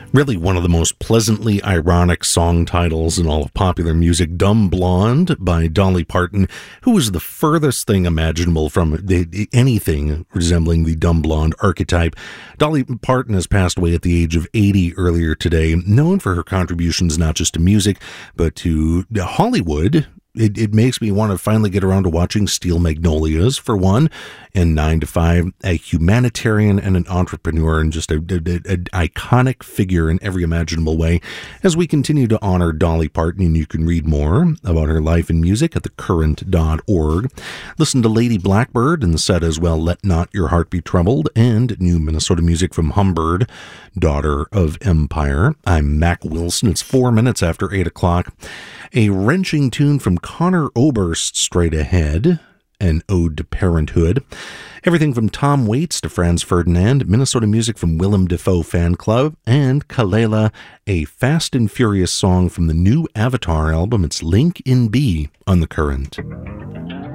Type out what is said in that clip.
Really one of the most pleasantly ironic song titles in all of popular music, Dumb Blonde by Dolly Parton, who was the furthest thing imaginable from anything resembling the dumb blonde archetype. Dolly Parton has passed away at the age of 80 earlier today, known for her contributions not just to music, but to Hollywood. It makes me want to finally get around to watching Steel Magnolias, for one, and 9 to 5, a humanitarian and an entrepreneur, and just an iconic figure in every imaginable way. As we continue to honor Dolly Parton, and you can read more about her life and music at thecurrent.org. Listen to Lady Blackbird in the set as well, Let Not Your Heart Be Troubled, and new Minnesota music from Humbird, Daughter of Empire. I'm Mac Wilson. It's 4 minutes after 8 o'clock. A wrenching tune from Conor Oberst straight ahead, an ode to parenthood. Everything from Tom Waits to Franz Ferdinand, Minnesota music from Willem Dafoe Fan Club, and Kalela, a Fast and Furious song from the new Avatar album. It's Link in B on The Current.